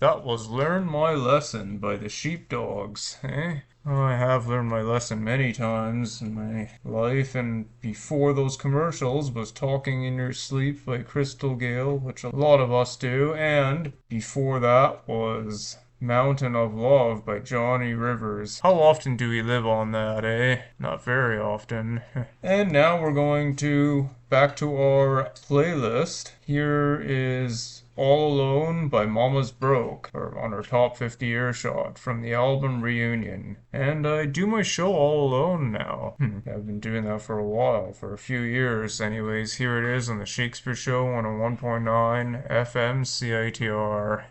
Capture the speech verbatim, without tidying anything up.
That was Learn My Lesson by the Sheepdogs, eh? Oh, I have learned my lesson many times in my life, and before those commercials was Talking in Your Sleep by Crystal Gale, which a lot of us do, and before that was Mountain of Love by Johnny Rivers. How often do we live on that, eh? Not very often. And now we're going to back to our playlist. Here is All Alone by Mama's Broke, or on her top fifty earshot from the album Reunion. And I do my show all alone now. Hmm, I've been doing that for a while, for a few years. Anyways, here it is on the Shakespeare Show on a one point nine F M C I T R.